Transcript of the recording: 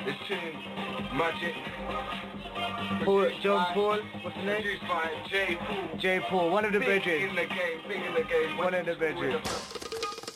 This tune, Magic. John Paul, what's the name? Produced by J. Paul. J. Paul, one of the Big bedrooms. in the game, big in the game. One of the bedrooms.